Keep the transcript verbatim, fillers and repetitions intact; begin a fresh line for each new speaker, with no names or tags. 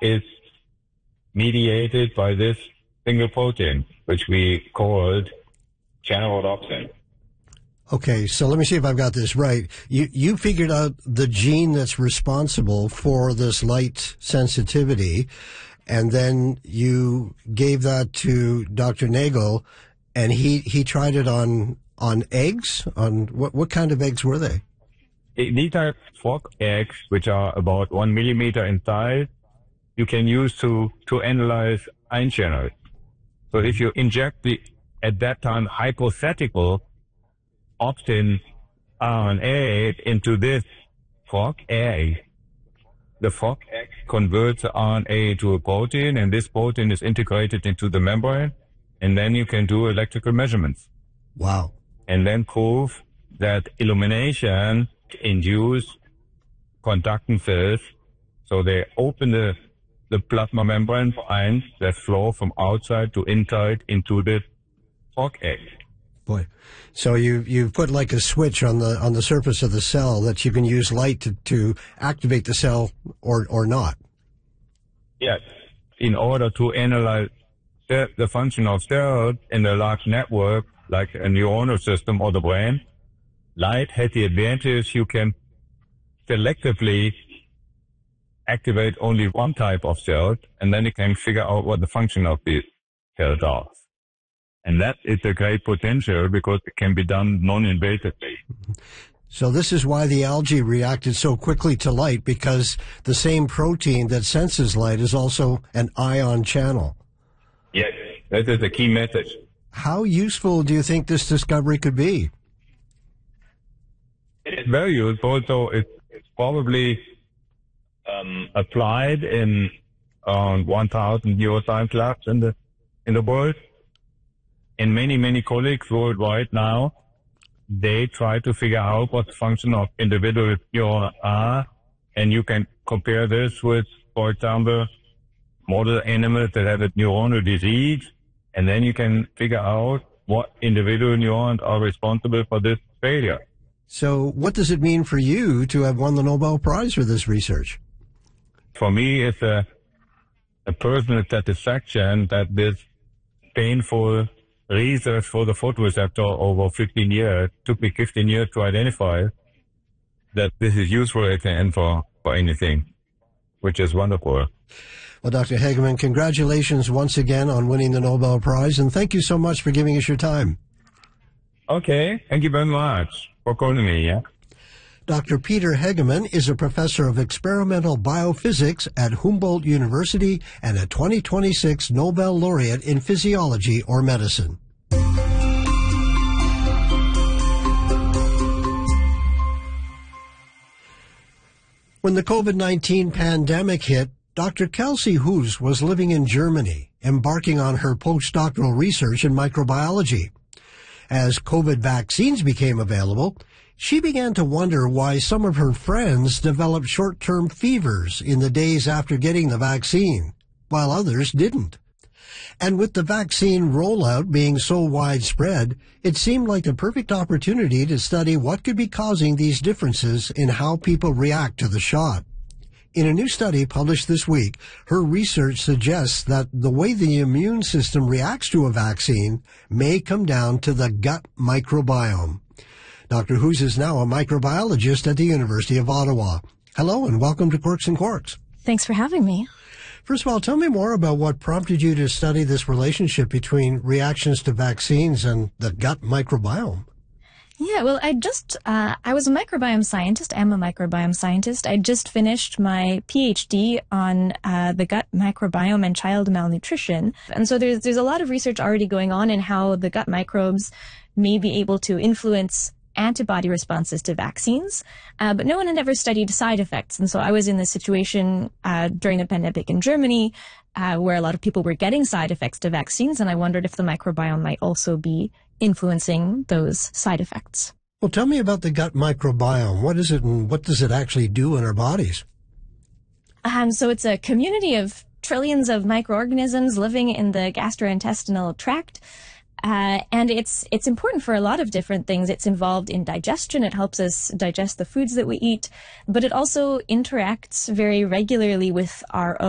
is mediated by this single protein, which we called channelrhodopsin.
Okay, so let me see if I've got this right. You you figured out the gene that's responsible for this light sensitivity, and then you gave that to Doctor Nagel, and he, he tried it on on eggs. On what what kind of eggs were they?
These are frog eggs, which are about one millimeter in size. You can use to to analyze ion channels. So if you inject the at that time hypothetical optin R N A into this frog egg, the frog egg converts the R N A to a protein, and this protein is integrated into the membrane, and then you can do electrical measurements.
Wow.
And then prove that illumination induce conductance cells, so they open the, the plasma membrane for ions that flow from outside to inside into the frog egg.
Boy, so you you put like a switch on the on the surface of the cell that you can use light to, to activate the cell or or not.
Yes, in order to analyze the, the function of cells in a large network like a neuronal system or the brain, light has the advantage you can selectively activate only one type of cell, and then you can figure out what the function of the cells are. And that is a great potential because it can be done non-invasively.
So this is why the algae reacted so quickly to light, because the same protein that senses light is also an ion channel.
Yes, that is the key message.
How useful do you think this discovery could be?
It's very useful, so it's, it's probably um, applied in around one thousand neuroscience labs in the, in the world. And many, many colleagues worldwide now, they try to figure out what the function of individual neurons are, and you can compare this with, for example, model animals that have a neuronal disease, and then you can figure out what individual neurons are responsible for this failure.
So what does it mean for you to have won the Nobel Prize for this research?
For me, it's a, a personal satisfaction that this painful research for the photoreceptor over fifteen years, took me fifteen years to identify that this is useful at the end for, for anything, which is wonderful.
Well, Doctor Hagemann, congratulations once again on winning the Nobel Prize, and thank you so much for giving us your time.
Okay, thank you very much for calling me, yeah?
Doctor Peter Hagemann is a professor of experimental biophysics at Humboldt University and a twenty twenty-six Nobel laureate in physiology or medicine. When the COVID nineteen pandemic hit, Doctor Kelsey Hoos was living in Germany, embarking on her postdoctoral research in microbiology. As COVID vaccines became available, she began to wonder why some of her friends developed short-term fevers in the days after getting the vaccine, while others didn't. And with the vaccine rollout being so widespread, it seemed like the perfect opportunity to study what could be causing these differences in how people react to the shot. In a new study published this week, her research suggests that the way the immune system reacts to a vaccine may come down to the gut microbiome. Doctor Hoos is now a microbiologist at the University of Ottawa. Hello and welcome to Quirks and Quarks.
Thanks for having me.
First of all, tell me more about what prompted you to study this relationship between reactions to vaccines and the gut microbiome.
Yeah, well, I just, uh, I was a microbiome scientist. I'm a microbiome scientist. I just finished my PhD on uh, the gut microbiome and child malnutrition. And so there's, there's a lot of research already going on in how the gut microbes may be able to influence antibody responses to vaccines, uh, but no one had ever studied side effects. And so I was in this situation uh, during the pandemic in Germany uh, where a lot of people were getting side effects to vaccines, and I wondered if the microbiome might also be influencing those side effects.
Well, tell me about the gut microbiome. What is it and what does it actually do in our bodies?
Um, so it's a community of trillions of microorganisms living in the gastrointestinal tract. Uh, and it's it's important for a lot of different things. It's involved in digestion. It helps us digest the foods that we eat, but it also interacts very regularly with our